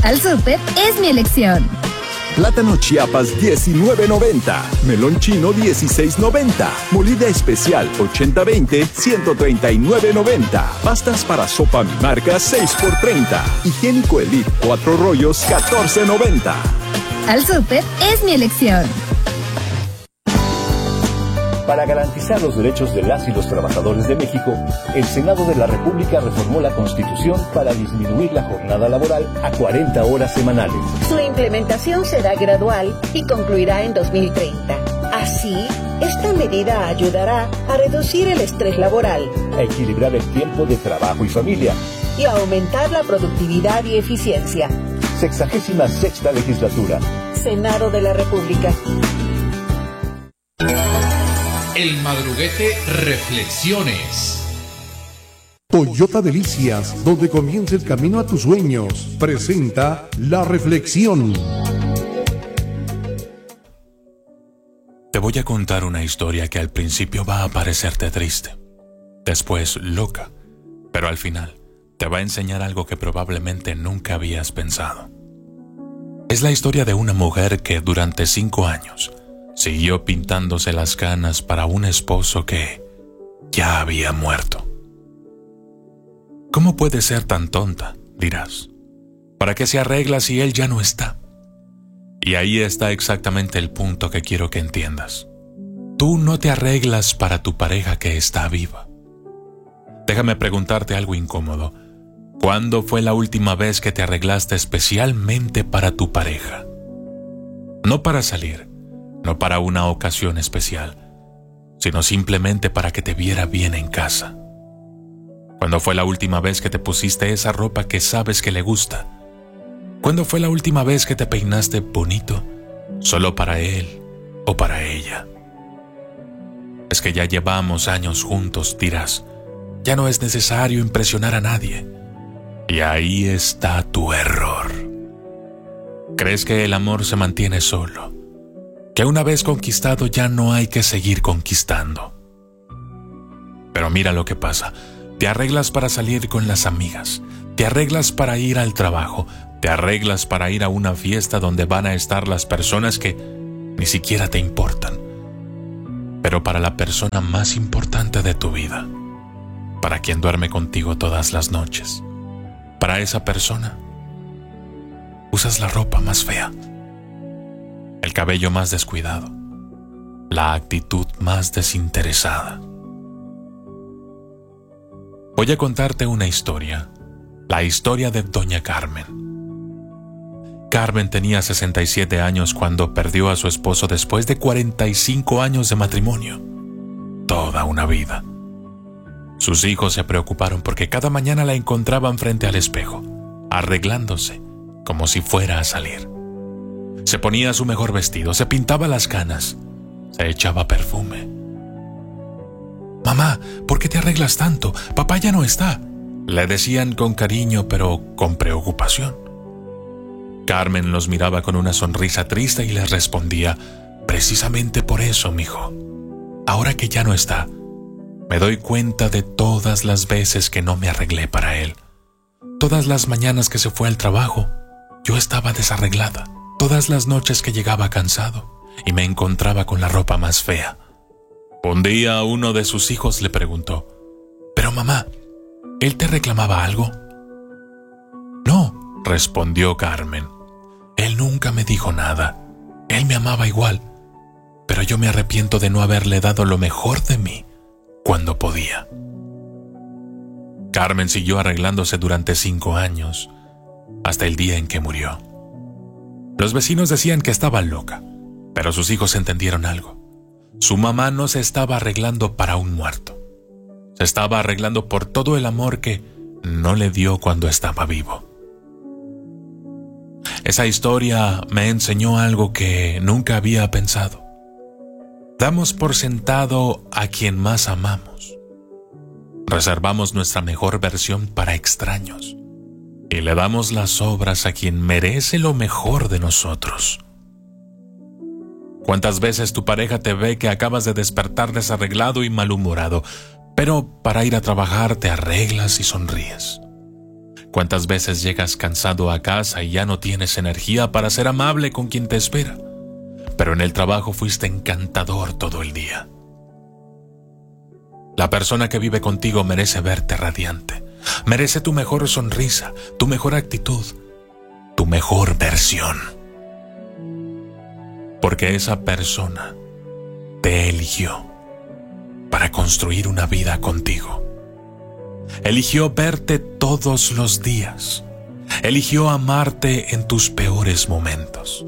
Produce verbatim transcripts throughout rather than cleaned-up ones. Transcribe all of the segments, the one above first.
Al súper es mi elección. Plátano Chiapas diecinueve noventa, melón chino dieciséis noventa, molida especial ochenta veinte ciento treinta y nueve noventa, pastas para sopa mi marca seis por treinta, higiénico Elite cuatro rollos catorce noventa. Al súper es mi elección. Para garantizar los derechos de las y los trabajadores de México, el Senado de la República reformó la Constitución para disminuir la jornada laboral a cuarenta horas semanales. Su implementación será gradual y concluirá en dos mil treinta. Así, esta medida ayudará a reducir el estrés laboral, a equilibrar el tiempo de trabajo y familia y a aumentar la productividad y eficiencia. Sexagésima sexta legislatura. Senado de la República. El Madruguete Reflexiones. Toyota Delicias, donde comienza el camino a tus sueños, presenta La Reflexión. Te voy a contar una historia que al principio va a parecerte triste, después loca, pero al final te va a enseñar algo que probablemente nunca habías pensado. Es la historia de una mujer que durante cinco años siguió pintándose las canas para un esposo que ya había muerto. ¿Cómo puede ser tan tonta?, dirás. ¿Para qué se arregla si él ya no está? Y ahí está exactamente el punto que quiero que entiendas. Tú no te arreglas para tu pareja que está viva. Déjame preguntarte algo incómodo. ¿Cuándo fue la última vez que te arreglaste especialmente para tu pareja? No para salir, no para una ocasión especial, sino simplemente para que te viera bien en casa. ¿Cuándo fue la última vez que te pusiste esa ropa que sabes que le gusta? ¿Cuándo fue la última vez que te peinaste bonito, solo para él o para ella? Es que ya llevamos años juntos, dirás. Ya no es necesario impresionar a nadie. Y ahí está tu error. ¿Crees que el amor se mantiene solo? Que una vez conquistado ya no hay que seguir conquistando. Pero mira lo que pasa. Te arreglas para salir con las amigas. Te arreglas para ir al trabajo. Te arreglas para ir a una fiesta donde van a estar las personas que ni siquiera te importan. Pero para la persona más importante de tu vida, para quien duerme contigo todas las noches, para esa persona, usas la ropa más fea, el cabello más descuidado, la actitud más desinteresada. Voy a contarte una historia, la historia de Doña Carmen. Carmen tenía sesenta y siete años cuando perdió a su esposo después de cuarenta y cinco años de matrimonio. Toda una vida. Sus hijos se preocuparon porque cada mañana la encontraban frente al espejo, arreglándose como si fuera a salir. Se ponía su mejor vestido, se pintaba las canas, se echaba perfume. «Mamá, ¿por qué te arreglas tanto? Papá ya no está», le decían con cariño pero con preocupación. Carmen los miraba con una sonrisa triste y les respondía: «Precisamente por eso, mijo. Ahora que ya no está, me doy cuenta de todas las veces que no me arreglé para él. Todas las mañanas que se fue al trabajo, yo estaba desarreglada. Todas las noches que llegaba cansado y me encontraba con la ropa más fea». Un día uno de sus hijos le preguntó: «Pero mamá, ¿él te reclamaba algo?». «No», respondió Carmen. «Él nunca me dijo nada. Él me amaba igual, pero yo me arrepiento de no haberle dado lo mejor de mí cuando podía». Carmen siguió arreglándose durante cinco años, hasta el día en que murió. Los vecinos decían que estaba loca, pero sus hijos entendieron algo. Su mamá no se estaba arreglando para un muerto. Se estaba arreglando por todo el amor que no le dio cuando estaba vivo. Esa historia me enseñó algo que nunca había pensado. Damos por sentado a quien más amamos. Reservamos nuestra mejor versión para extraños y le damos las obras a quien merece lo mejor de nosotros. ¿Cuántas veces tu pareja te ve que acabas de despertar desarreglado y malhumorado, pero para ir a trabajar te arreglas y sonríes? ¿Cuántas veces llegas cansado a casa y ya no tienes energía para ser amable con quien te espera? Pero en el trabajo fuiste encantador todo el día. La persona que vive contigo merece verte radiante. Merece tu mejor sonrisa, tu mejor actitud, tu mejor versión. Porque esa persona te eligió para construir una vida contigo. Eligió verte todos los días. Eligió amarte en tus peores momentos.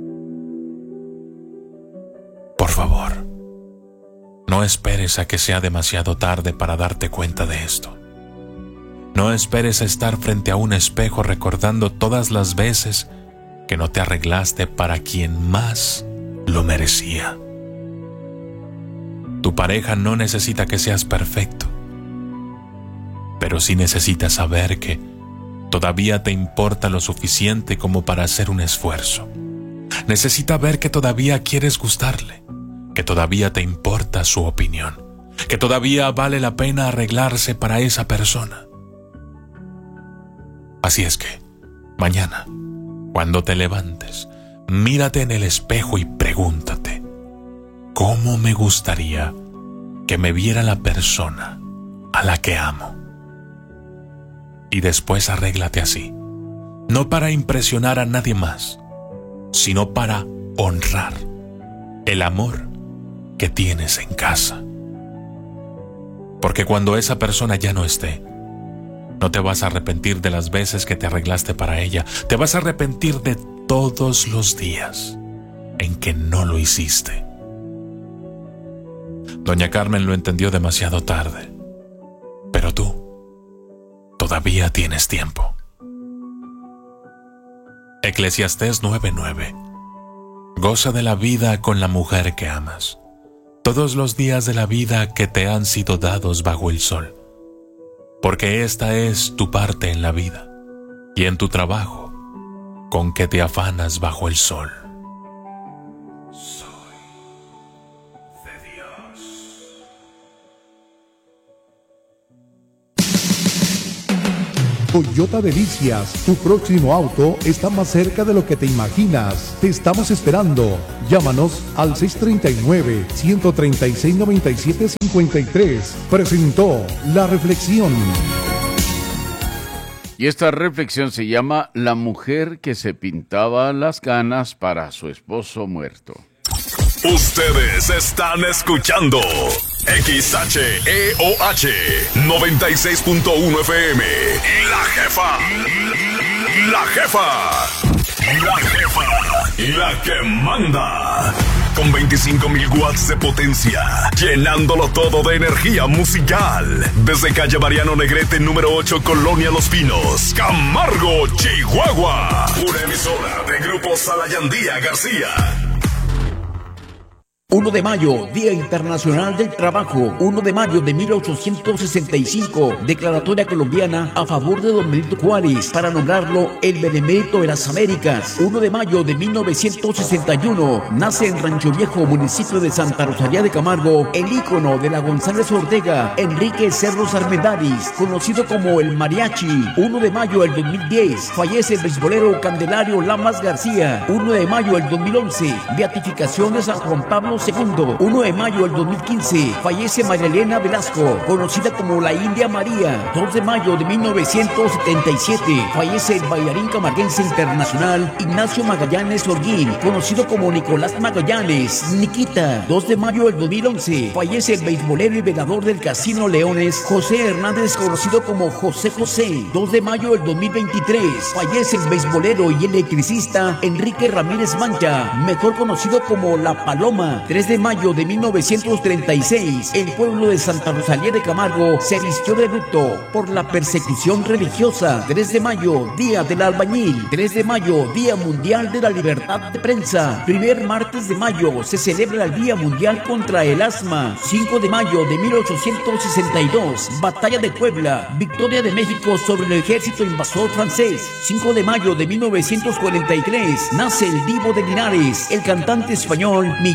Por favor, no esperes a que sea demasiado tarde para darte cuenta de esto. No esperes a estar frente a un espejo recordando todas las veces que no te arreglaste para quien más lo merecía. Tu pareja no necesita que seas perfecto, pero sí necesita saber que todavía te importa lo suficiente como para hacer un esfuerzo. Necesita ver que todavía quieres gustarle, que todavía te importa su opinión, que todavía vale la pena arreglarse para esa persona. Así es que, mañana, cuando te levantes, mírate en el espejo y pregúntate, ¿cómo me gustaría que me viera la persona a la que amo? Y después arréglate así, no para impresionar a nadie más, sino para honrar el amor que tienes en casa. Porque cuando esa persona ya no esté, no te vas a arrepentir de las veces que te arreglaste para ella. Te vas a arrepentir de todos los días en que no lo hiciste. Doña Carmen lo entendió demasiado tarde, pero tú todavía tienes tiempo. Eclesiastés nueve nueve. Goza de la vida con la mujer que amas, todos los días de la vida que te han sido dados bajo el sol, porque esta es tu parte en la vida y en tu trabajo con que te afanas bajo el sol. Soy de Dios. Toyota Delicias, tu próximo auto está más cerca de lo que te imaginas. Te estamos esperando. Llámanos al seis tres nueve, uno tres seis, nueve siete cinco tres. Presentó La Reflexión. Y esta reflexión se llama La mujer que se pintaba las canas para su esposo muerto. Ustedes están escuchando X H E O H noventa y seis punto uno F M. La jefa. La jefa. La jefa. La que manda. Con veinticinco mil watts de potencia, llenándolo todo de energía musical. Desde calle Mariano Negrete, número ocho, Colonia Los Pinos, Camargo, Chihuahua. Una emisora de Grupo Salayandía García. uno de mayo, Día Internacional del Trabajo. uno de mayo de mil ochocientos sesenta y cinco, Declaratoria Colombiana a favor de don Benito Juárez para nombrarlo el Benemérito de las Américas. uno de mayo de mil novecientos sesenta y uno, nace en Rancho Viejo, municipio de Santa Rosalía de Camargo, el ícono de la González Ortega, Enrique Cerros Armendáriz, conocido como el Mariachi. uno de mayo del dos mil diez, fallece el beisbolero Candelario Lamas García. uno de mayo del dos mil once, beatificación de San Juan Pablo segundo. uno de mayo del dos mil quince, fallece María Elena Velasco, conocida como la India María. dos de mayo de mil novecientos setenta y siete, fallece el bailarín camarguense internacional Ignacio Magallanes Orguín, conocido como Nicolás Magallanes, Niquita. dos de mayo del dos mil once, fallece el beisbolero y velador del Casino Leones José Hernández, conocido como José José. dos de mayo del dos mil veintitrés, fallece el beisbolero y electricista Enrique Ramírez Mancha, mejor conocido como La Paloma. tres de mayo de mil novecientos treinta y seis, el pueblo de Santa Rosalía de Camargo se vistió de luto por la persecución religiosa. tres de mayo, Día del Albañil. tres de mayo, Día Mundial de la Libertad de Prensa. Primer martes de mayo se celebra el Día Mundial contra el Asma. cinco de mayo de mil ochocientos sesenta y dos, Batalla de Puebla, victoria de México sobre el ejército invasor francés. cinco de mayo de mil novecientos cuarenta y tres, nace el Divo de Linares, el cantante español Miguel Rafael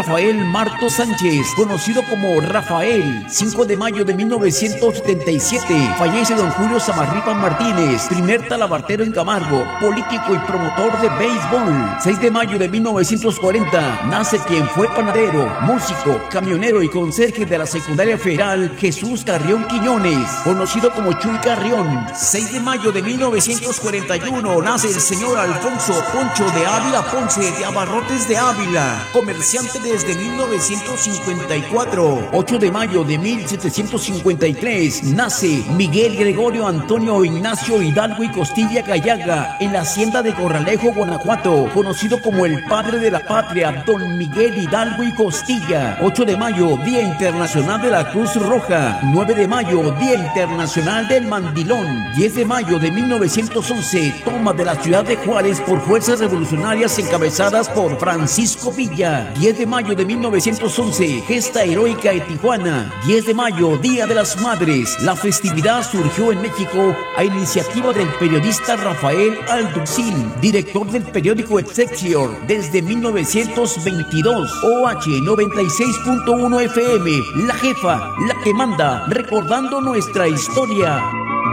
Rafael Marto Sánchez, conocido como Rafael. cinco de mayo de mil novecientos setenta y siete, fallece don Julio Samarripa Martínez, primer talabartero en Camargo, político y promotor de béisbol. seis de mayo de mil novecientos cuarenta, nace quien fue panadero, músico, camionero y conserje de la secundaria federal Jesús Carrión Quiñones, conocido como Chuy Carrión. seis de mayo de mil novecientos cuarenta y uno, nace el señor Alfonso Poncho de Ávila Ponce de Abarrotes de Ávila, comerciante desde mil novecientos cincuenta y cuatro. ocho de mayo de mil setecientos cincuenta y tres, nace Miguel Gregorio Antonio Ignacio Hidalgo y Costilla Gallaga, en la hacienda de Corralejo, Guanajuato, conocido como el padre de la patria, don Miguel Hidalgo y Costilla. ocho de mayo, Día Internacional de la Cruz Roja. nueve de mayo, Día Internacional del Mandilón. diez de mayo de mil novecientos once, toma de la ciudad de Juárez por fuerzas revolucionarias encabezadas por Francisco Villa. diez de mayo de mil novecientos once, gesta heroica de Tijuana. diez de mayo, Día de las Madres. La festividad surgió en México a iniciativa del periodista Rafael Alducín, director del periódico Excelsior desde mil novecientos veintidós. O H noventa y seis punto uno F M, La Jefa, la que manda, recordando nuestra historia.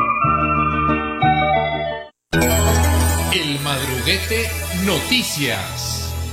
El Madruguete Noticias.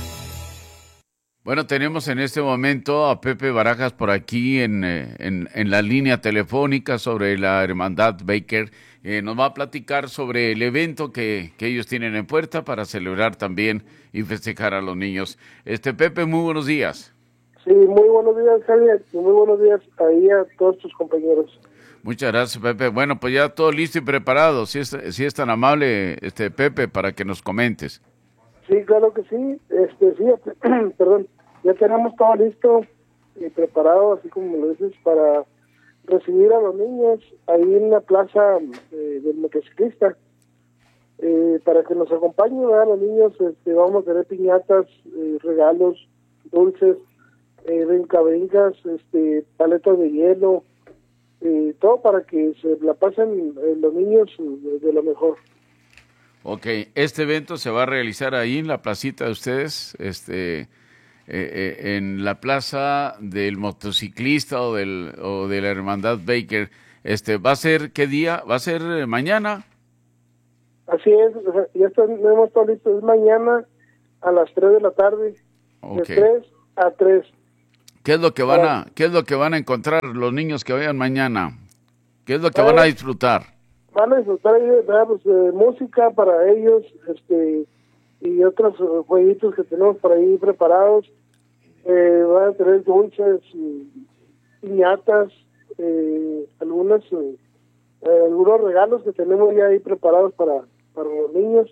Bueno, tenemos en este momento a Pepe Barajas por aquí en, en, en la línea telefónica sobre la Hermandad Baker. Eh, nos va a platicar sobre el evento que, que ellos tienen en puerta para celebrar también y festejar a los niños. Este Pepe, muy buenos días. Sí, muy buenos días, Javier, y muy buenos días ahí a todos tus compañeros. Muchas gracias, Pepe. Bueno, pues ya todo listo y preparado, si es, si es tan amable, este Pepe, para que nos comentes. Sí, claro que sí. Este, sí, perdón, ya tenemos todo listo y preparado, así como lo dices, para recibir a los niños ahí en la plaza eh, del motociclista, eh, para que nos acompañen, ¿verdad? Los niños. Este, vamos a tener piñatas, eh, regalos, dulces, eh, brincabrincas, este, paletas de hielo, eh, todo para que se la pasen eh, los niños de, de lo mejor. Ok, este evento se va a realizar ahí en la placita de ustedes, este, eh, eh, en la plaza del motociclista o del o de la Hermandad Baker. Este, ¿va a ser qué día? ¿Va a ser eh, mañana? Así es, o sea, ya tenemos todo listo. Es mañana a las tres de la tarde, okay. De tres a tres. ¿Qué es lo que van a, qué es lo que van a encontrar los niños que vayan mañana? ¿Qué es lo que van a disfrutar? Van a disfrutar ¿verdad? Pues, eh, música para ellos, este, y otros uh, jueguitos que tenemos por ahí preparados. Eh, van a tener dulces, y piñatas, eh, algunas, eh, algunos regalos que tenemos ya ahí preparados para, para los niños,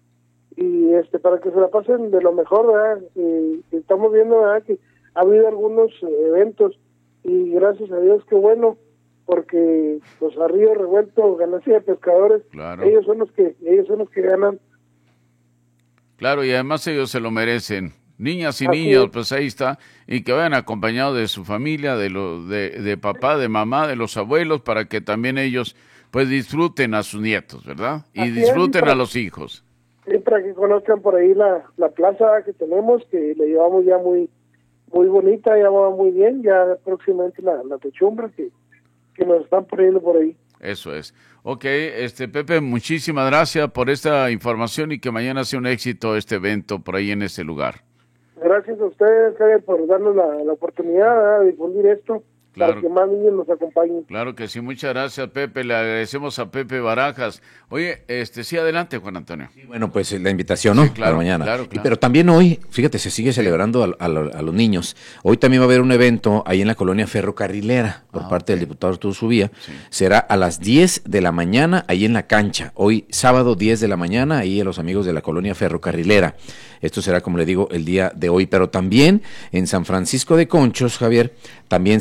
y este para que se la pasen de lo mejor, ¿verdad? Eh, estamos viendo, ¿verdad?, que ha habido algunos eh, eventos, y gracias a Dios, qué bueno, porque los pues, a río revuelto, ganancia de pescadores, claro. ellos son los que ellos son los que ganan. Claro, y además ellos se lo merecen. Niñas y Así niños, es. Pues ahí está, y que vayan acompañados de su familia, de, lo, de, de papá, de mamá, de los abuelos, para que también ellos pues disfruten a sus nietos, ¿verdad? Y Así disfruten es, y para, a los hijos. Y para que conozcan por ahí la, la plaza que tenemos, que le llevamos ya muy muy bonita, ya va muy bien, ya próximamente la, la techumbre que que nos están poniendo por ahí. Eso es. Ok, este Pepe, muchísimas gracias por esta información y que mañana sea un éxito este evento por ahí en ese lugar. Gracias a ustedes, Javier, por darnos la, la oportunidad de difundir esto, claro, para que más niños nos acompañen. Claro que sí, muchas gracias, Pepe, le agradecemos a Pepe Barajas. Oye, este sí, adelante, Juan Antonio. Sí, bueno, pues la invitación, ¿no? Sí, claro, para mañana. Claro, claro. Y, pero también hoy, fíjate, se sigue celebrando a, a, a los niños. Hoy también va a haber un evento ahí en la colonia ferrocarrilera por ah, parte okay. del diputado Arturo Subía. Sí. Será a las diez de la mañana ahí en la cancha. Hoy, sábado, diez de la mañana, ahí a los amigos de la colonia ferrocarrilera. Esto será, como le digo, el día de hoy. Pero también en San Francisco de Conchos, Javier, también se celebró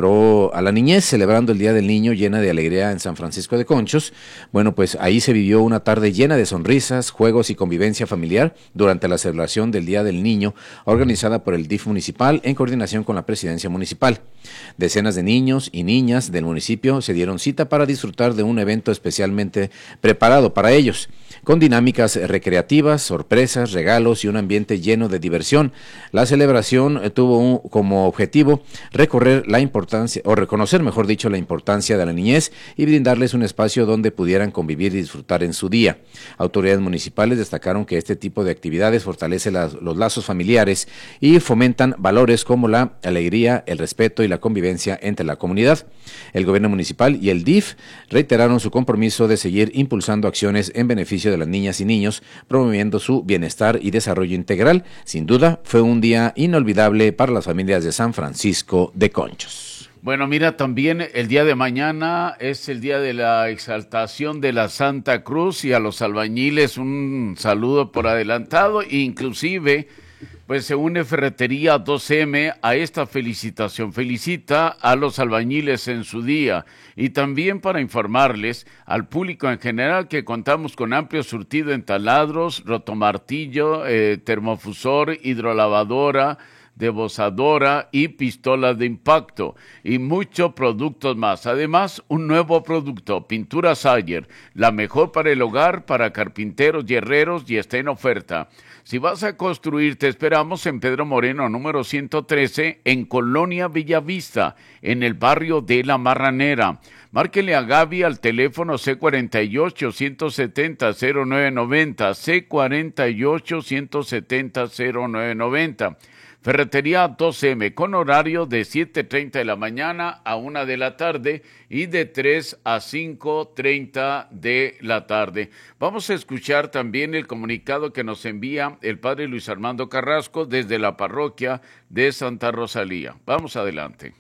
conmemoró a la niñez, celebrando el Día del Niño llena de alegría en San Francisco de Conchos. Bueno, pues ahí se vivió una tarde llena de sonrisas, juegos y convivencia familiar durante la celebración del Día del Niño, organizada por el D I F municipal en coordinación con la presidencia municipal. Decenas de niños y niñas del municipio se dieron cita para disfrutar de un evento especialmente preparado para ellos, con dinámicas recreativas, sorpresas, regalos y un ambiente lleno de diversión. La celebración tuvo un, como objetivo recorrer la importancia, o reconocer, mejor dicho, la importancia de la niñez y brindarles un espacio donde pudieran convivir y disfrutar en su día. Autoridades municipales destacaron que este tipo de actividades fortalece las, los lazos familiares y fomentan valores como la alegría, el respeto y la convivencia entre la comunidad. El gobierno municipal y el D I F reiteraron su compromiso de seguir impulsando acciones en beneficio de las niñas y niños, promoviendo su bienestar y desarrollo integral. Sin duda, fue un día inolvidable para las familias de San Francisco de Conchos. Bueno, mira, también el día de mañana es el día de la exaltación de la Santa Cruz, y a los albañiles un saludo por adelantado. Inclusive, pues se une Ferretería dos eme a esta felicitación. Felicita a los albañiles en su día, y también para informarles al público en general que contamos con amplio surtido en taladros, rotomartillo, eh, termofusor, hidrolavadora, debozadora y pistolas de impacto, y muchos productos más. Además, un nuevo producto, Pintura Sayer, la mejor para el hogar, para carpinteros y herreros, y está en oferta. Si vas a construir, te esperamos en Pedro Moreno, número ciento trece, en Colonia Villavista, en el barrio de La Marranera. Márquele a Gaby al teléfono ce cuarenta y ocho, ciento setenta, cero nueve noventa, ce cuarenta y ocho, ciento setenta, cero nueve noventa. Ferretería dos eme, con horario de siete treinta de la mañana a una de la tarde y de tres a cinco treinta de la tarde. Vamos a escuchar también el comunicado que nos envía el padre Luis Armando Carrasco desde la parroquia de Santa Rosalía. Vamos adelante.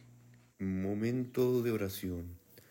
Momento de oración.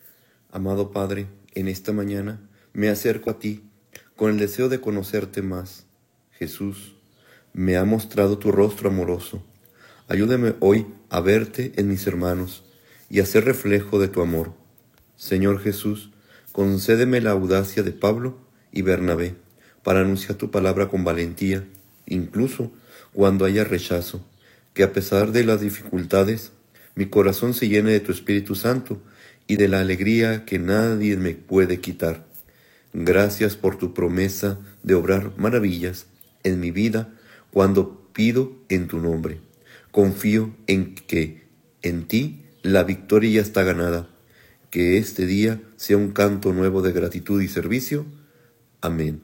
Amado Padre, en esta mañana me acerco a ti con el deseo de conocerte más. Jesús, me ha mostrado tu rostro amoroso. Ayúdame hoy a verte en mis hermanos y a ser reflejo de tu amor. Señor Jesús, concédeme la audacia de Pablo y Bernabé para anunciar tu palabra con valentía, incluso cuando haya rechazo, que a pesar de las dificultades, mi corazón se llene de tu Espíritu Santo y de la alegría que nadie me puede quitar. Gracias por tu promesa de obrar maravillas en mi vida cuando pido en tu nombre. Confío en que en ti la victoria ya está ganada. Que este día sea un canto nuevo de gratitud y servicio. Amén.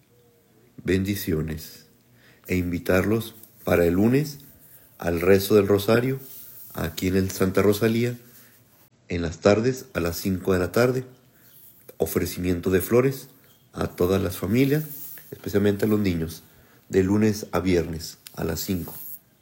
Bendiciones. E invitarlos para el lunes al rezo del Rosario, aquí en el Santa Rosalía, en las tardes a las cinco de la tarde. Ofrecimiento de flores a todas las familias, especialmente a los niños, de lunes a viernes a las cinco.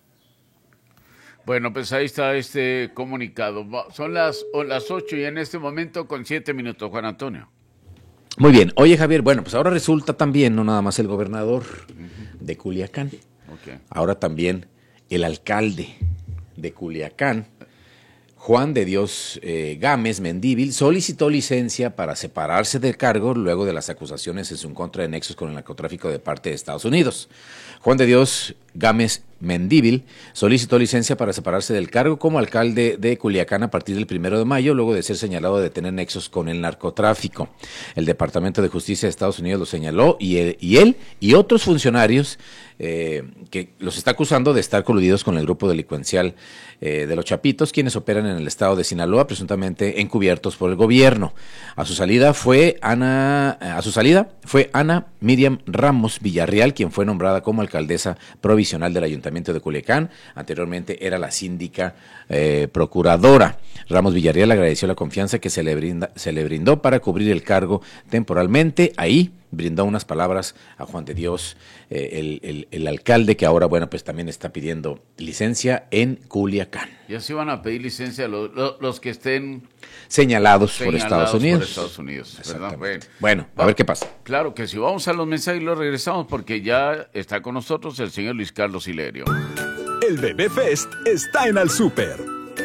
Bueno, pues ahí está este comunicado. Son las, las ocho y en este momento con siete minutos, Juan Antonio. Muy bien. Oye, Javier, bueno, pues ahora resulta también, no nada más el gobernador uh-huh. de Culiacán, okay. ahora también el alcalde de Culiacán, Juan de Dios eh, Gámez Mendívil, solicitó licencia para separarse del cargo luego de las acusaciones en su contra de nexos con el narcotráfico de parte de Estados Unidos. Juan de Dios Gámez Mendívil solicitó licencia para separarse del cargo como alcalde de Culiacán a partir del primero de mayo, luego de ser señalado de tener nexos con el narcotráfico. El Departamento de Justicia de Estados Unidos lo señaló y él y, él, y otros funcionarios eh, que los está acusando de estar coludidos con el grupo delincuencial eh, de los Chapitos, quienes operan en el estado de Sinaloa, presuntamente encubiertos por el gobierno. A su salida fue Ana, a su salida fue Ana Miriam Ramos Villarreal, quien fue nombrada como alcaldesa provisional del Ayuntamiento de Culiacán. Anteriormente era la síndica eh, procuradora. Ramos Villarreal agradeció la confianza que se le, brinda, se le brindó para cubrir el cargo temporalmente. Ahí brindó unas palabras a Juan de Dios, eh, el, el, el alcalde, que ahora, bueno, pues también está pidiendo licencia en Culiacán. Ya se van a pedir licencia los, los, los que estén señalados, señalados por Estados Unidos. Por Estados Unidos, ¿verdad? Bueno, bueno, a ver qué pasa. Claro que sí, vamos a los mensajes y los regresamos porque ya está con nosotros el señor Luis Carlos Hilerio. El Bebé Fest está en Al Súper.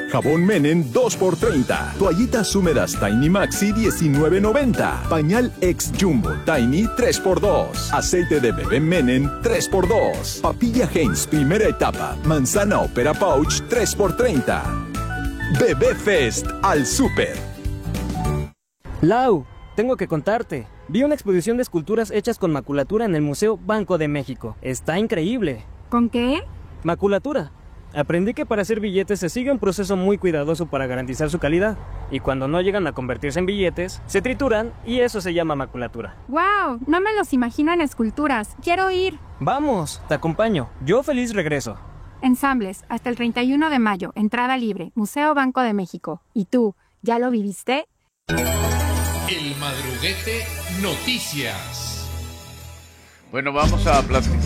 Jabón Menem dos por treinta. Toallitas húmedas Tiny Maxi diecinueve noventa. Pañal Ex Jumbo Tiny tres por dos. Aceite de bebé Menem tres por dos. Papilla Heinz primera etapa. Manzana Opera Pouch tres por treinta. Bebé Fest al Super. Lau, tengo que contarte. Vi una exposición de esculturas hechas con maculatura en el Museo Banco de México. Está increíble. ¿Con qué? Maculatura. Aprendí que para hacer billetes se sigue un proceso muy cuidadoso para garantizar su calidad. Y cuando no llegan a convertirse en billetes, se trituran y eso se llama maculatura. ¡Wow! No me los imagino en esculturas. ¡Quiero ir! Vamos, te acompaño. Yo feliz regreso. Ensambles, hasta el treinta y uno de mayo. Entrada libre. Museo Banco de México. ¿Y tú, ya lo viviste? El Madruguete Noticias. Bueno, vamos a platicar.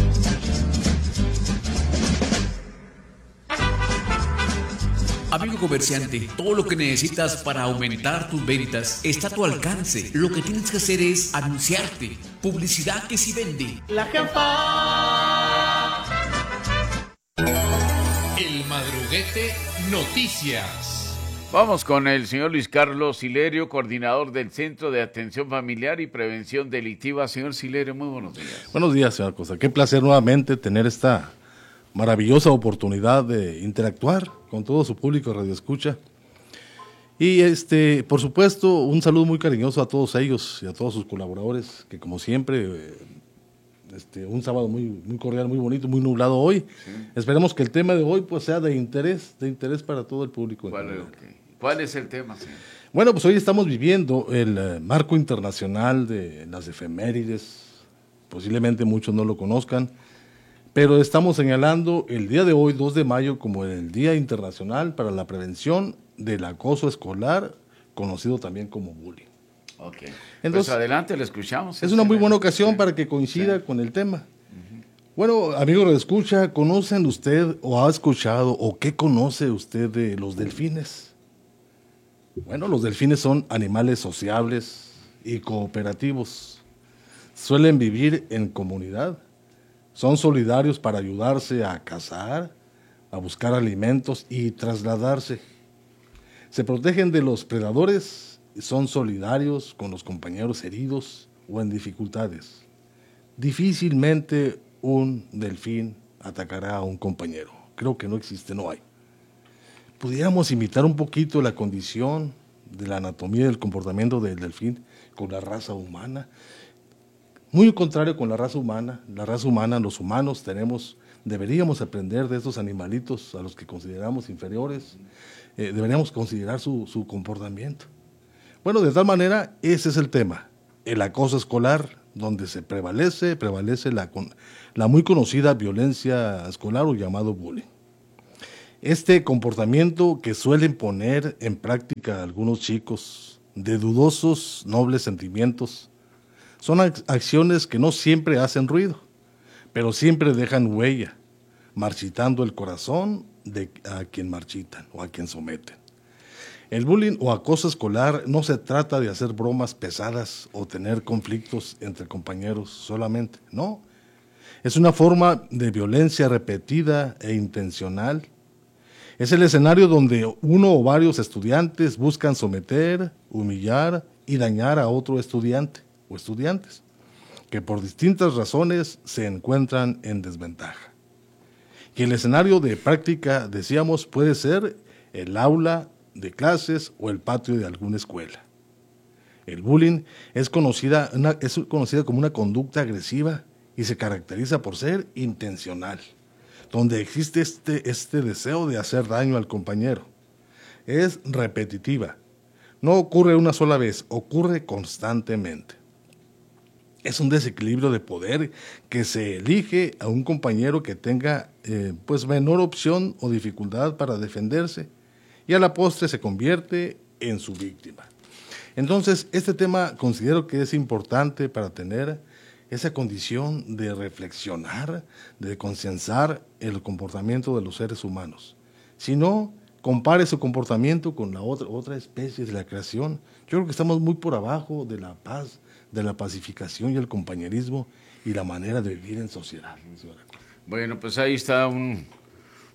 Amigo comerciante, todo lo que necesitas para aumentar tus ventas está a tu alcance. Lo que tienes que hacer es anunciarte. Publicidad que sí vende. La Jefa. El Madruguete Noticias. Vamos con el señor Luis Carlos Silerio, coordinador del Centro de Atención Familiar y Prevención Delictiva. Señor Silerio, muy buenos días. Buenos días, señor Costa. Qué placer nuevamente tener esta maravillosa oportunidad de interactuar con todo su público radioescucha. Y este, por supuesto, un saludo muy cariñoso a todos ellos y a todos sus colaboradores, que como siempre, este, un sábado muy, muy cordial, muy bonito, muy nublado hoy. Sí. Esperemos que el tema de hoy pues sea de interés, de interés para todo el público. ¿Cuál, okay. ¿Cuál es el tema, señor? Bueno, pues hoy estamos viviendo el uh, marco internacional de las efemérides. Posiblemente muchos no lo conozcan, pero estamos señalando el día de hoy, dos de mayo, como el Día Internacional para la Prevención del Acoso Escolar, conocido también como bullying. Ok. Entonces, pues adelante, le escuchamos. Es una muy buena ocasión sí. para que coincida sí. con el tema. Uh-huh. Bueno, amigo de escucha, ¿conocen usted o ha escuchado o qué conoce usted de los delfines? Bueno, los delfines son animales sociables y cooperativos. Suelen vivir en comunidad. Son solidarios para ayudarse a cazar, a buscar alimentos y trasladarse. Se protegen de los predadores y son solidarios con los compañeros heridos o en dificultades. Difícilmente un delfín atacará a un compañero. Creo que no existe, no hay. Pudiéramos imitar un poquito la condición de la anatomía y del comportamiento del delfín con la raza humana. Muy contrario con la raza humana. La raza humana, los humanos, tenemos, deberíamos aprender de estos animalitos a los que consideramos inferiores. Eh, deberíamos considerar su, su comportamiento. Bueno, de tal manera, ese es el tema. El acoso escolar, donde se prevalece, prevalece la, la muy conocida violencia escolar o llamado bullying. Este comportamiento que suelen poner en práctica algunos chicos de dudosos, nobles sentimientos, son acciones que no siempre hacen ruido, pero siempre dejan huella, marchitando el corazón de a quien marchitan o a quien someten. El bullying o acoso escolar no se trata de hacer bromas pesadas o tener conflictos entre compañeros solamente, no. Es una forma de violencia repetida e intencional. Es el escenario donde uno o varios estudiantes buscan someter, humillar y dañar a otro estudiante o estudiantes, que por distintas razones se encuentran en desventaja. Y el escenario de práctica, decíamos, puede ser el aula de clases o el patio de alguna escuela. El bullying es conocida, una, es conocida como una conducta agresiva y se caracteriza por ser intencional, donde existe este, este deseo de hacer daño al compañero. Es repetitiva, no ocurre una sola vez, ocurre constantemente. Es un desequilibrio de poder que se elige a un compañero que tenga eh, pues menor opción o dificultad para defenderse y a la postre se convierte en su víctima. Entonces, este tema considero que es importante para tener esa condición de reflexionar, de concienciar el comportamiento de los seres humanos. Si no, compare su comportamiento con la otra, otra especie de la creación. Yo creo que estamos muy por abajo de la paz, de la pacificación y el compañerismo y la manera de vivir en sociedad. Bueno, pues ahí está un,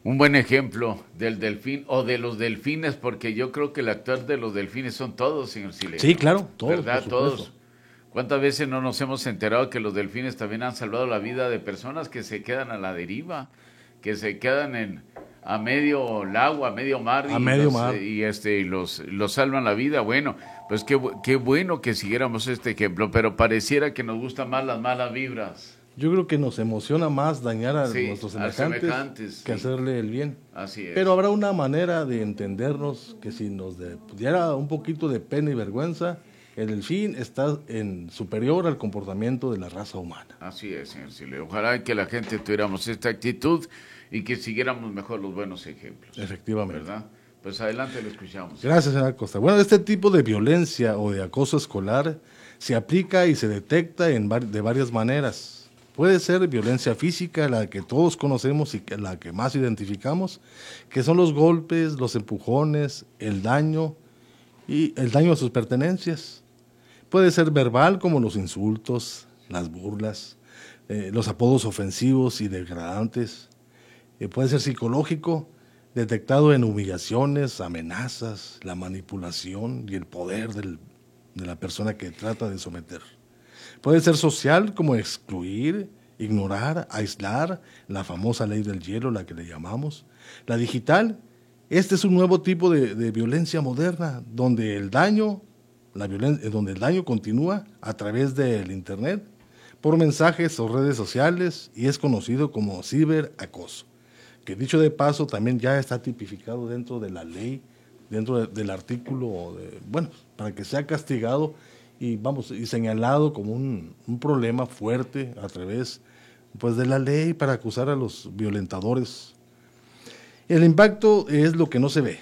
un buen ejemplo del delfín o de los delfines, porque yo creo que el actor de los delfines son todos, señor Sileno. Sí, claro, todos. ¿Verdad? Todos. ¿Cuántas veces no nos hemos enterado que los delfines también han salvado la vida de personas que se quedan a la deriva, que se quedan en a medio lago, a medio mar, a y, medio los, mar. y este y los, los salvan la vida? Bueno, pues qué, qué bueno que siguiéramos este ejemplo, pero pareciera que nos gustan más las malas vibras. Yo creo que nos emociona más dañar a sí, nuestros semejantes, semejantes que sí. hacerle el bien. Así es. Pero habrá una manera de entendernos que si nos de, diera un poquito de pena y vergüenza, el delfín está en superior al comportamiento de la raza humana. Así es, señor Sileno. Ojalá que la gente tuviéramos esta actitud y que siguiéramos mejor los buenos ejemplos. Efectivamente. ¿Verdad? Pues adelante, lo escuchamos. Gracias, señora Costa. Bueno, este tipo de violencia o de acoso escolar se aplica y se detecta en de varias maneras. Puede ser violencia física, la que todos conocemos y que la que más identificamos, que son los golpes, los empujones, el daño y el daño a sus pertenencias. Puede ser verbal, como los insultos, las burlas, eh, los apodos ofensivos y degradantes. Eh, puede ser psicológico, detectado en humillaciones, amenazas, la manipulación y el poder del, de la persona que trata de someter. Puede ser social, como excluir, ignorar, aislar, la famosa ley del hielo, la que le llamamos. La digital, este es un nuevo tipo de, de violencia moderna, donde el daño, la violencia, donde el daño continúa a través del internet, por mensajes o redes sociales, y es conocido como ciberacoso, que dicho de paso también ya está tipificado dentro de la ley, dentro de, del artículo, de, bueno, para que sea castigado y vamos y señalado como un, un problema fuerte a través pues de la ley para acusar a los violentadores. El impacto es lo que no se ve.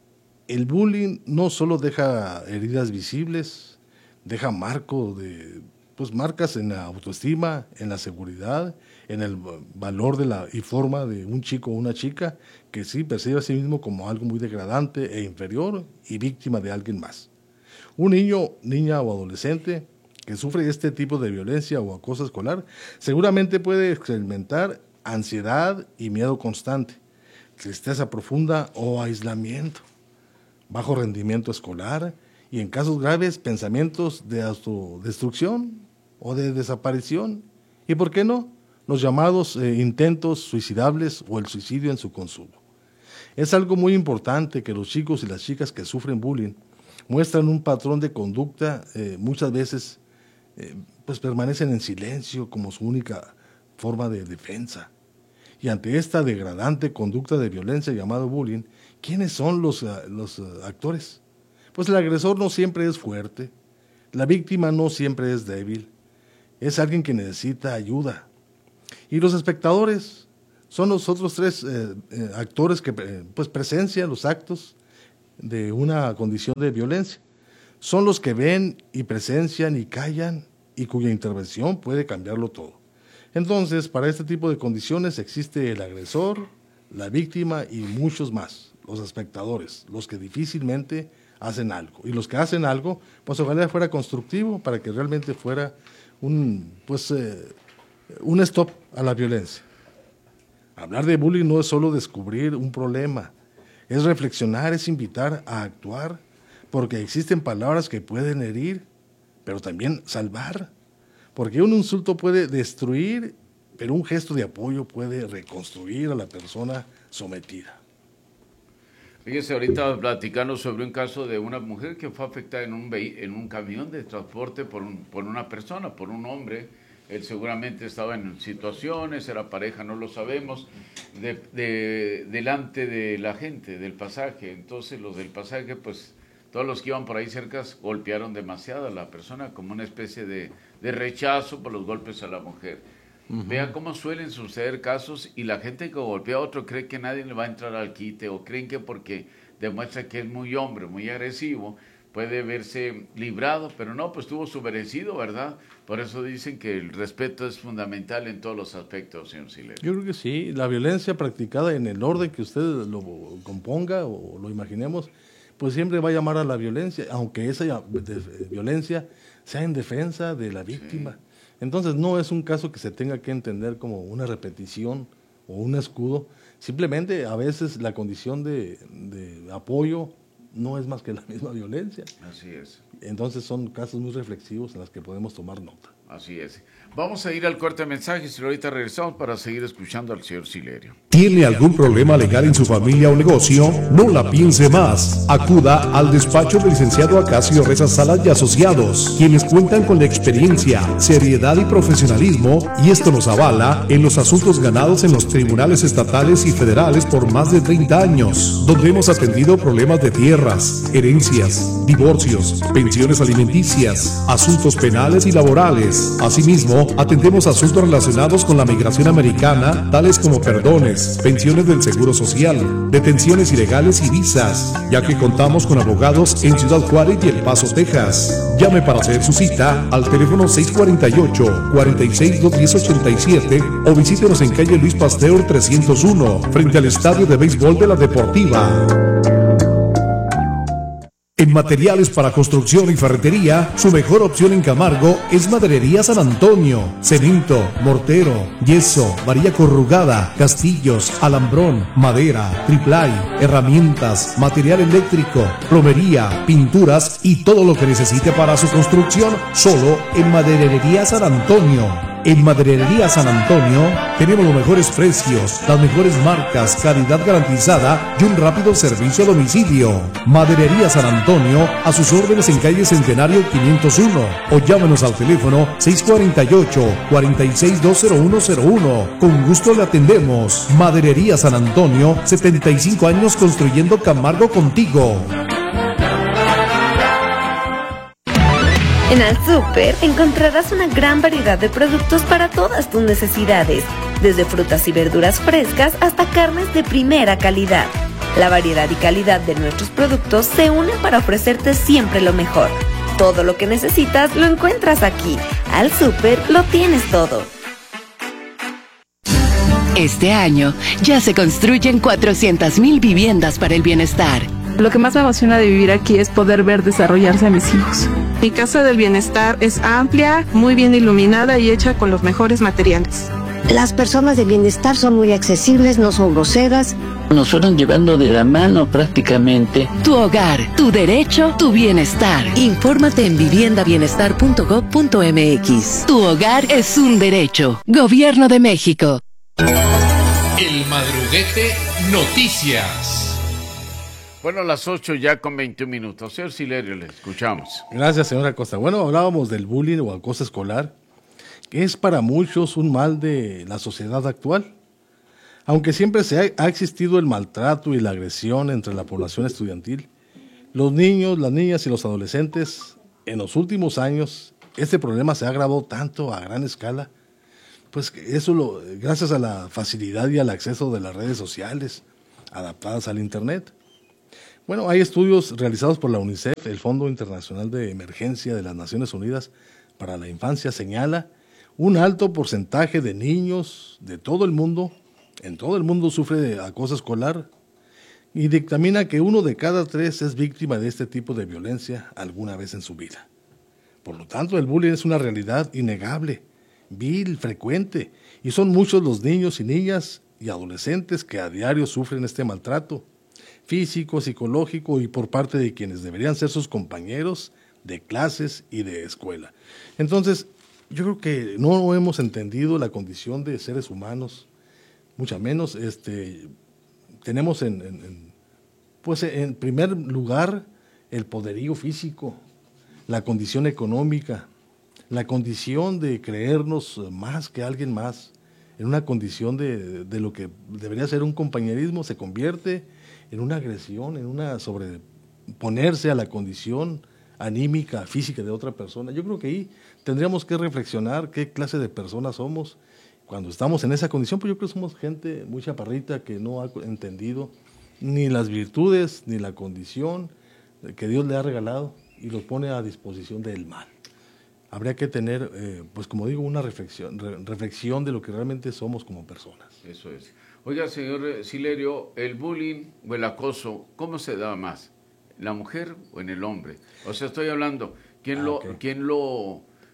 El bullying no solo deja heridas visibles, deja marco de pues marcas en la autoestima, en la seguridad, en el valor de la y forma de un chico o una chica que sí percibe a sí mismo como algo muy degradante e inferior y víctima de alguien más. Un niño, niña o adolescente que sufre este tipo de violencia o acoso escolar seguramente puede experimentar ansiedad y miedo constante, tristeza profunda o aislamiento, bajo rendimiento escolar y en casos graves pensamientos de autodestrucción o de desaparición y, ¿por qué no?, los llamados eh, intentos suicidables o el suicidio en su consumo. Es algo muy importante que los chicos y las chicas que sufren bullying muestran un patrón de conducta, eh, muchas veces eh, pues permanecen en silencio como su única forma de defensa. Y ante esta degradante conducta de violencia llamado bullying, ¿quiénes son los, uh, los uh, actores? Pues el agresor no siempre es fuerte, la víctima no siempre es débil, es alguien que necesita ayuda. Y los espectadores son los otros tres eh, eh, actores que eh, pues presencian los actos de una condición de violencia. Son los que ven y presencian y callan y cuya intervención puede cambiarlo todo. Entonces, para este tipo de condiciones existe el agresor, la víctima y muchos más, los espectadores, los que difícilmente hacen algo. Y los que hacen algo, pues ojalá fuera constructivo para que realmente fuera un, pues, eh, un stop a la violencia. Hablar de bullying no es solo descubrir un problema, es reflexionar, es invitar a actuar, porque existen palabras que pueden herir, pero también salvar, porque un insulto puede destruir, pero un gesto de apoyo puede reconstruir a la persona sometida. Fíjese, ahorita platicando sobre un caso de una mujer que fue afectada en un, en un camión de transporte por, un, por una persona, por un hombre. Él seguramente estaba en situaciones, era pareja, no lo sabemos, de, de, delante de la gente, del pasaje. Entonces los del pasaje, pues todos los que iban por ahí cerca golpearon demasiado a la persona, como una especie de, de rechazo por los golpes a la mujer. Uh-huh. Vea cómo suelen suceder casos y la gente que golpea a otro cree que nadie le va a entrar al quite o creen que porque demuestra que es muy hombre, muy agresivo, puede verse librado, pero no, pues estuvo submerecido, ¿verdad? Por eso dicen que el respeto es fundamental en todos los aspectos, señor Sileno. Yo creo que sí, la violencia practicada en el orden que usted lo componga o lo imaginemos, pues siempre va a llamar a la violencia, aunque esa violencia sea en defensa de la víctima. Sí. Entonces no es un caso que se tenga que entender como una repetición o un escudo. Simplemente a veces la condición de, de apoyo no es más que la misma violencia. Así es. Entonces son casos muy reflexivos en los que podemos tomar nota. Así es. Vamos a ir al corte de mensajes y ahorita regresamos para seguir escuchando al señor Silerio. ¿Tiene algún problema legal en su familia o negocio? No la piense más. Acuda al despacho del licenciado Acacio Reza Salas y Asociados, quienes cuentan con la experiencia, seriedad y profesionalismo, y esto nos avala en los asuntos ganados en los tribunales estatales y federales por más de treinta años, donde hemos atendido problemas de tierras, herencias, divorcios, pensiones alimenticias, asuntos penales y laborales. Asimismo, atendemos asuntos relacionados con la migración americana, tales como perdones, pensiones del Seguro Social, detenciones ilegales y visas, ya que contamos con abogados en Ciudad Juárez y El Paso, Texas. Llame para hacer su cita al teléfono seis cuatro ocho, cuatro seis, dos uno cero, ocho siete o visítenos en calle Luis Pasteur trescientos uno, frente al Estadio de Béisbol de la Deportiva. En materiales para construcción y ferretería, su mejor opción en Camargo es Maderería San Antonio. Cemento, mortero, yeso, varilla corrugada, castillos, alambrón, madera, triplay, herramientas, material eléctrico, plomería, pinturas y todo lo que necesite para su construcción, solo en Maderería San Antonio. En Maderería San Antonio tenemos los mejores precios, las mejores marcas, calidad garantizada y un rápido servicio a domicilio. Maderería San Antonio, a sus órdenes en calle Centenario quinientos uno o llámenos al teléfono seis cuatro ocho, cuatro seis dos cero uno cero uno. Con gusto le atendemos. Maderería San Antonio, setenta y cinco años construyendo Camargo contigo. En Al Súper encontrarás una gran variedad de productos para todas tus necesidades, desde frutas y verduras frescas hasta carnes de primera calidad. La variedad y calidad de nuestros productos se unen para ofrecerte siempre lo mejor. Todo lo que necesitas lo encuentras aquí. Al Súper lo tienes todo. Este año ya se construyen cuatrocientas mil viviendas para el bienestar. Lo que más me emociona de vivir aquí es poder ver desarrollarse a mis hijos. Mi casa del bienestar es amplia, muy bien iluminada y hecha con los mejores materiales. Las personas de bienestar son muy accesibles, no son groseras. Nos fueron llevando de la mano prácticamente. Tu hogar, tu derecho, tu bienestar. Infórmate en vivienda bienestar punto gob punto eme equis. Tu hogar es un derecho. Gobierno de México. El Madruguete Noticias. Bueno, a las ocho ya con veintiún minutos. Señor Silerio, le escuchamos. Gracias, señora Acosta. Bueno, hablábamos del bullying o acoso escolar, que es para muchos un mal de la sociedad actual. Aunque siempre se ha, ha existido el maltrato y la agresión entre la población estudiantil, los niños, las niñas y los adolescentes, en los últimos años, este problema se ha agravado tanto a gran escala, pues eso lo, gracias a la facilidad y al acceso de las redes sociales adaptadas al Internet. Bueno, hay estudios realizados por la UNICEF, el Fondo Internacional de Emergencia de las Naciones Unidas para la Infancia, señala un alto porcentaje de niños de todo el mundo, en todo el mundo sufre de acoso escolar y dictamina que uno de cada tres es víctima de este tipo de violencia alguna vez en su vida. Por lo tanto, el bullying es una realidad innegable, vil, frecuente, y son muchos los niños y niñas y adolescentes que a diario sufren este maltrato físico, psicológico y por parte de quienes deberían ser sus compañeros de clases y de escuela. Entonces, yo creo que no hemos entendido la condición de seres humanos, mucho menos este, tenemos en, en, en, pues en primer lugar el poderío físico, la condición económica, la condición de creernos más que alguien más, en una condición de, de lo que debería ser un compañerismo, se convierte en una agresión, en una sobreponerse a la condición anímica, física de otra persona. Yo creo que ahí tendríamos que reflexionar qué clase de personas somos. Cuando estamos en esa condición, pues yo creo que somos gente muy chaparrita que no ha entendido ni las virtudes ni la condición que Dios le ha regalado y los pone a disposición del mal. Habría que tener, eh, pues como digo, una reflexión, re, reflexión de lo que realmente somos como personas. Eso es. Oiga, señor Silerio, el bullying o el acoso, ¿cómo se da más? ¿En la mujer o en el hombre? O sea, estoy hablando, ¿quién, ah, lo, okay. ¿quién lo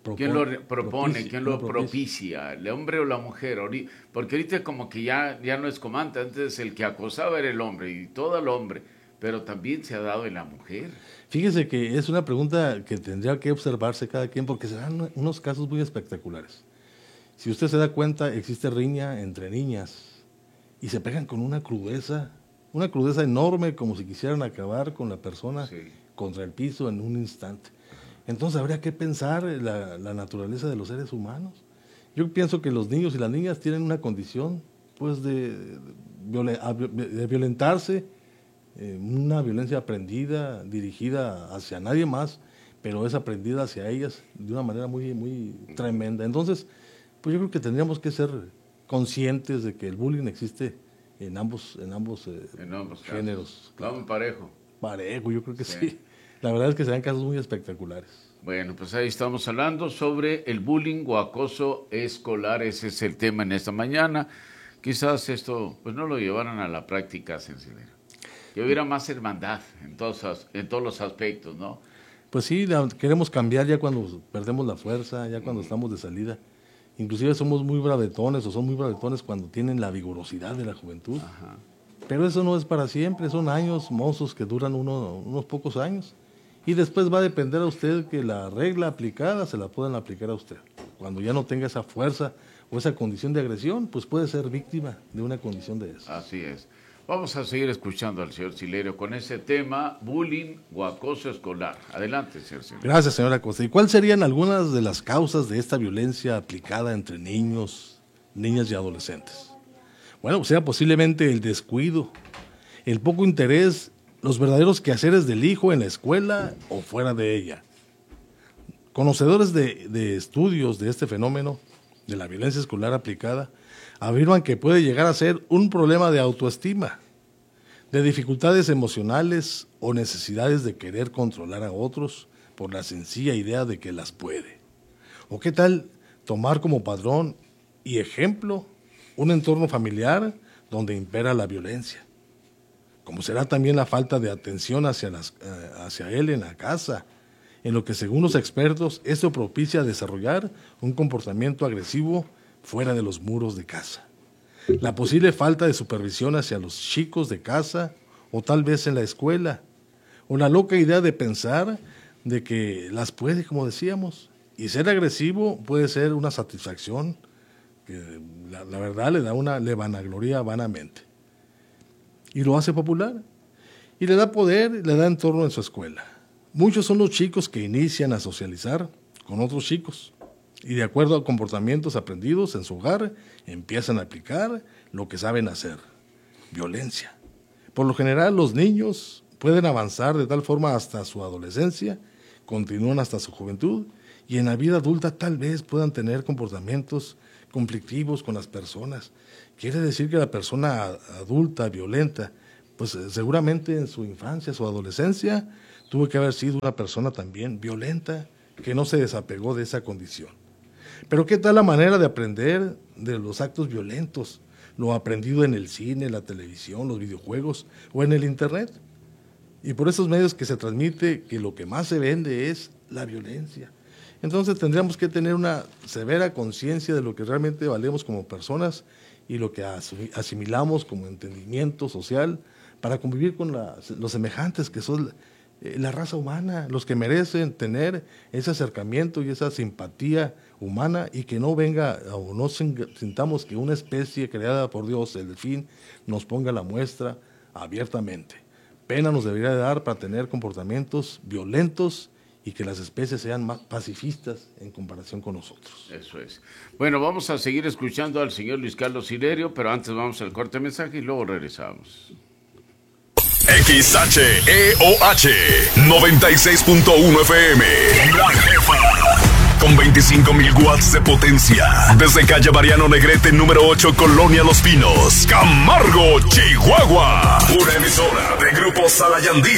propone, ¿quién lo propone? Propicia, ¿quién lo propicia? ¿El hombre o la mujer? Porque ahorita como que ya, ya no es como antes, antes el que acosaba era el hombre y todo el hombre, pero también se ha dado en la mujer. Fíjese que es una pregunta que tendría que observarse cada quien porque se dan unos casos muy espectaculares. Si usted se da cuenta, existe riña entre niñas y se pegan con una crudeza, una crudeza enorme, como si quisieran acabar con la persona sí. contra el piso en un instante. Entonces habría que pensar la, la naturaleza de los seres humanos. Yo pienso que los niños y las niñas tienen una condición pues de, de, de violentarse, eh, una violencia aprendida, dirigida hacia nadie más, pero es aprendida hacia ellas de una manera muy, muy tremenda. Entonces, pues yo creo que tendríamos que ser conscientes de que el bullying existe en ambos, en ambos, eh, en ambos géneros. Vamos parejo. Parejo, yo creo que sí. sí. La verdad es que se dan casos muy espectaculares. Bueno, pues ahí estamos hablando sobre el bullying o acoso escolar. Ese es el tema en esta mañana. Quizás esto pues no lo llevaran a la práctica, Sencillero. Que hubiera más hermandad en todos, en todos los aspectos, ¿no? Pues sí, la, queremos cambiar ya cuando perdemos la fuerza, ya cuando mm. estamos de salida. Inclusive somos muy bravetones o son muy bravetones cuando tienen la vigorosidad de la juventud. Ajá. Pero eso no es para siempre, son años mozos que duran uno, unos pocos años. Y después va a depender a usted que la regla aplicada se la puedan aplicar a usted. Cuando ya no tenga esa fuerza o esa condición de agresión, pues puede ser víctima de una condición de eso. Así es. Vamos a seguir escuchando al señor Silerio con ese tema, bullying o acoso escolar. Adelante, señor Silerio. Gracias, señora Costa. ¿Y cuáles serían algunas de las causas de esta violencia aplicada entre niños, niñas y adolescentes? Bueno, o sea, posiblemente el descuido, el poco interés, los verdaderos quehaceres del hijo en la escuela o fuera de ella. Conocedores de, de estudios de este fenómeno, de la violencia escolar aplicada, afirman que puede llegar a ser un problema de autoestima, de dificultades emocionales o necesidades de querer controlar a otros por la sencilla idea de que las puede. ¿O qué tal tomar como padrón y ejemplo un entorno familiar donde impera la violencia? Como será también la falta de atención hacia, las, eh, hacia él en la casa, en lo que según los expertos esto propicia desarrollar un comportamiento agresivo fuera de los muros de casa. La posible falta de supervisión hacia los chicos de casa o tal vez en la escuela, o la loca idea de pensar de que las puede, como decíamos, y ser agresivo puede ser una satisfacción que la, la verdad le da una, le vanagloria vanamente. Y lo hace popular, y le da poder, le da entorno en su escuela. Muchos son los chicos que inician a socializar con otros chicos, y de acuerdo a comportamientos aprendidos en su hogar, empiezan a aplicar lo que saben hacer, violencia. Por lo general, los niños pueden avanzar de tal forma hasta su adolescencia, continúan hasta su juventud, y en la vida adulta tal vez puedan tener comportamientos conflictivos con las personas. Quiere decir que la persona adulta, violenta, pues seguramente en su infancia, su adolescencia, tuvo que haber sido una persona también violenta, que no se desapegó de esa condición. Pero ¿qué tal la manera de aprender de los actos violentos? Lo aprendido en el cine, la televisión, los videojuegos o en el internet. Y por esos medios que se transmite que lo que más se vende es la violencia. Entonces tendríamos que tener una severa conciencia de lo que realmente valemos como personas y lo que asimilamos como entendimiento social para convivir con la, los semejantes que son la raza humana, los que merecen tener ese acercamiento y esa simpatía humana y que no venga o no sintamos que una especie creada por Dios, el delfín, nos ponga la muestra abiertamente. Pena nos debería de dar para tener comportamientos violentos y que las especies sean más pacifistas en comparación con nosotros. Eso es. Bueno, vamos a seguir escuchando al señor Luis Carlos Silerio, pero antes vamos al corte de mensaje y luego regresamos. X H E O H noventa y seis punto uno F M. La Jefa. Con veinticinco mil watts de potencia. Desde calle Mariano Negrete, número ocho, Colonia Los Pinos, Camargo, Chihuahua. Una emisora de Grupo Salayandí.